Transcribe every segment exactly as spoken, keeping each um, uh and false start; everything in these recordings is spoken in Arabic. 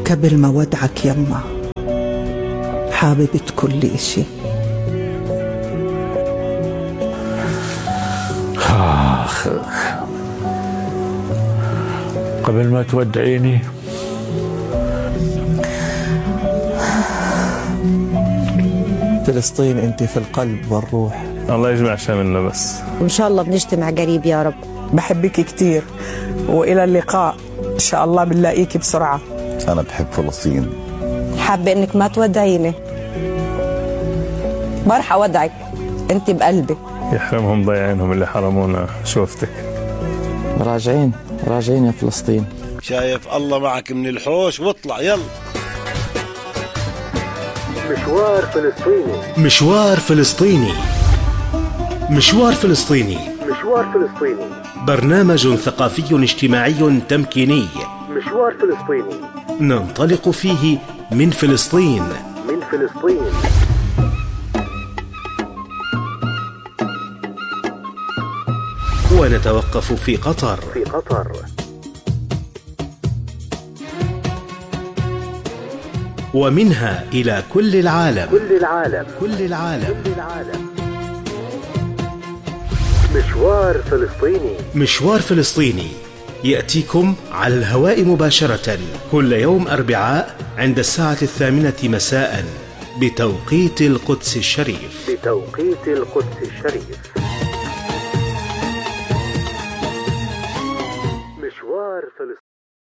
قبل ما ودعك يما حاببة كل إشي. آخ قبل ما تودعيني فلسطين انت في القلب والروح. الله يجمع شملنا بس، وإن شاء الله بنجتمع قريب يا رب. بحبك كتير وإلى اللقاء إن شاء الله بنلاقيك بسرعة. أنا بحب فلسطين. حابة إنك ما تودعيني. برح أودعك، أنت بقلبي. يحرمهم ضيعينهم اللي حرمونا شوفتك. راجعين راجعين يا فلسطين. شايف الله معك من الحوش واطلع يلا. مشوار فلسطيني. مشوار فلسطيني. مشوار فلسطيني. مشوار فلسطيني. برنامج ثقافي اجتماعي تمكيني. مشوار فلسطيني. ننطلق فيه من فلسطين. من فلسطين. ونتوقف في قطر. في قطر. ومنها إلى كل العالم. كل العالم. كل العالم. كل العالم. مشوار فلسطيني. مشوار فلسطيني يأتيكم على الهواء مباشرة كل يوم أربعاء عند الساعة الثامنة مساء بتوقيت القدس الشريف. بتوقيت القدس الشريف. مشوار فلسطين.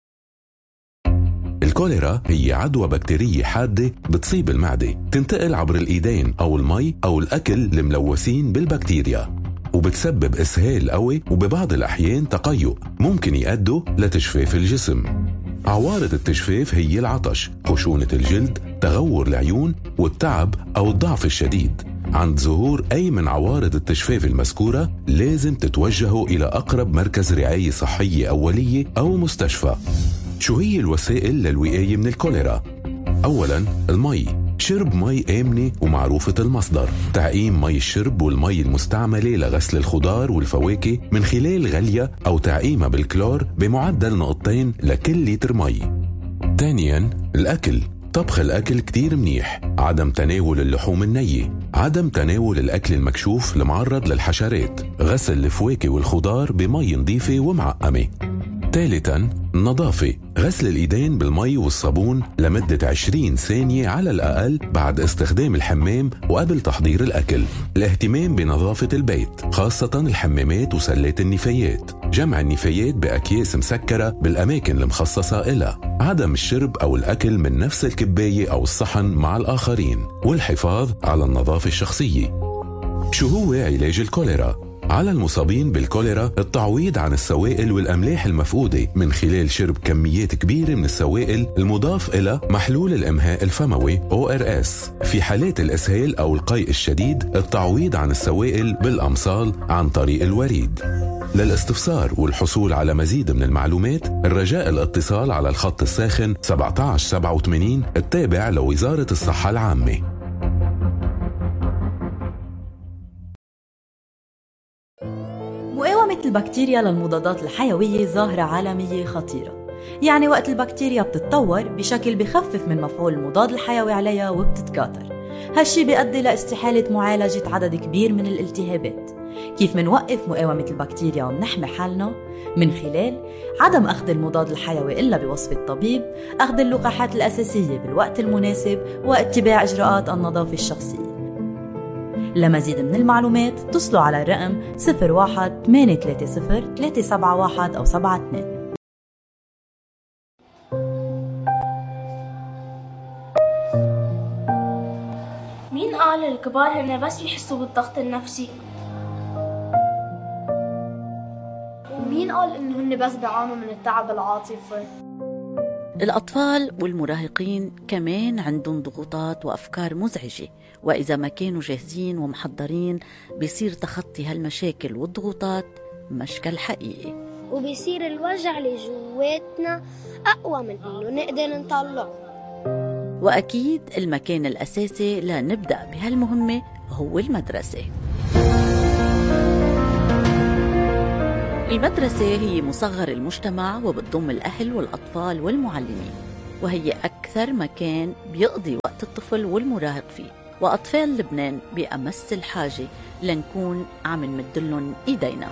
الكوليرا هي عدوى بكتيرية حادة بتصيب المعدة، تنتقل عبر الإيدين أو المي أو الأكل الملوثين بالبكتيريا، وبتسبب إسهال قوي وببعض الأحيان تقيؤ ممكن يؤدوا لتجفيف الجسم. عوارض التجفيف هي العطش، خشونة الجلد، تغور العيون والتعب أو الضعف الشديد. عند ظهور أي من عوارض التجفيف المذكورة لازم تتوجهوا إلى أقرب مركز رعاية صحية أولية أو مستشفى. شو هي الوسائل للوقاية من الكوليرا؟ أولاً المي، شرب مي آمنة ومعروفة المصدر، تعقيم مي الشرب والمي المستعملة لغسل الخضار والفواكه من خلال غلية أو تعقيمها بالكلور بمعدل نقطتين لكل لتر مي. ثانياً الأكل، طبخ الأكل كتير منيح، عدم تناول اللحوم النية، عدم تناول الأكل المكشوف المعرض للحشرات، غسل الفواكه والخضار بمي نظيفة ومعقمة. ثالثاً النظافة، غسل الإيدين بالمي والصابون لمدة عشرين ثانية على الأقل بعد استخدام الحمام وقبل تحضير الأكل. الاهتمام بنظافة البيت خاصة الحمامات وسلات النفايات، جمع النفايات بأكياس مسكرة بالأماكن المخصصة إلها، عدم الشرب أو الأكل من نفس الكباية أو الصحن مع الآخرين، والحفاظ على النظافة الشخصية. شو هو علاج الكوليرا؟ على المصابين بالكوليرا التعويض عن السوائل والأملاح المفقودة من خلال شرب كميات كبيرة من السوائل المضاف إلى محلول الإمهاء الفموي أو آر إس. في حالات الإسهال أو القيء الشديد التعويض عن السوائل بالأمصال عن طريق الوريد. للاستفسار والحصول على مزيد من المعلومات الرجاء الاتصال على الخط الساخن سبعة عشر سبعة وثمانين التابع لوزارة الصحة العامة. مقاومة البكتيريا للمضادات الحيوية ظاهرة عالمية خطيرة، يعني وقت البكتيريا بتتطور بشكل بخفف من مفعول المضاد الحيوي عليها وبتتكاثر. هالشي بيؤدي لاستحالة معالجة عدد كبير من الالتهابات. كيف منوقف مقاومة البكتيريا ومنحمي حالنا؟ من خلال عدم أخذ المضاد الحيوي إلا بوصف الطبيب، أخذ اللقاحات الأساسية بالوقت المناسب، واتباع إجراءات النظافة الشخصية. لمزيد من المعلومات اتصلوا على الرقم صفر واحد ثمانية ثلاثة صفر ثلاثة سبعة واحد أو سبعة اثنين. مين قال الكبار هن بس يحسوا بالضغط النفسي؟ ومين قال إنه هن بس بيعانوا من التعب العاطفي؟ الأطفال والمراهقين كمان عندهم ضغوطات وأفكار مزعجة، وإذا ما كانوا جاهزين ومحضرين بيصير تخطي هالمشاكل والضغوطات مشكل حقيقي، وبيصير الوجع اللي جواتنا أقوى من إنه نقدر نطلعه. وأكيد المكان الأساسي لنبدأ بهالمهمة هو المدرسة. المدرسة هي مصغر المجتمع وبتضم الأهل والأطفال والمعلمين. وهي أكثر مكان بيقضي وقت الطفل والمراهق فيه، وأطفال لبنان بأمس الحاجة لنكون عم نمدلن إيدينا.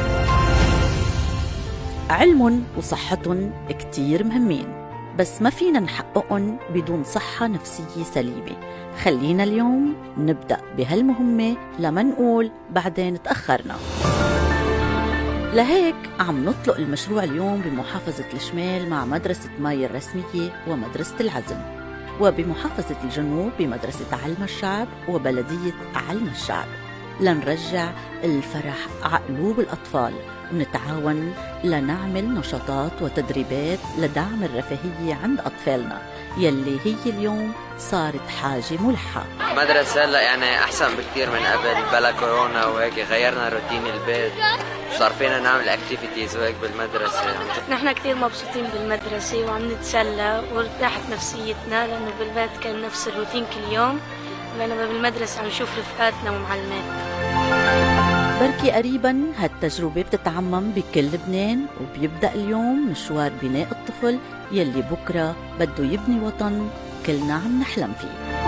علم وصحة كتير مهمين، بس ما فينا نحققهم بدون صحة نفسية سليمة. خلينا اليوم نبدأ بهالمهمة لما نقول بعدين تأخرنا. لهيك عم نطلق المشروع اليوم بمحافظة الشمال مع مدرسة ماي الرسمية ومدرسة العزم، وبمحافظة الجنوب بمدرسة علم الشعب وبلدية علم الشعب، لنرجع الفرح عقلوب الأطفال، ونتعاون لنعمل نشاطات وتدريبات لدعم الرفاهية عند أطفالنا يلي هي اليوم صارت حاجة ملحة. المدرسة هلا يعني أحسن بكتير من قبل، بلا كورونا وهيك غيرنا روتين البيت، صار فينا نعمل اكتيفيتيز وهيك بالمدرسة. نحن كتير مبسوطين بالمدرسة وعم نتسلى وارتاحت نفسيتنا، لأنه بالبيت كان نفس الروتين كل يوم، بينما بالمدرسة عم نشوف رفقاتنا ومعلماتنا. بركي قريبا هالتجربة بتتعمم بكل لبنان، وبيبدأ اليوم مشوار بناء الطفل يلي بكرة بده يبني وطن كلنا عم نحلم فيه.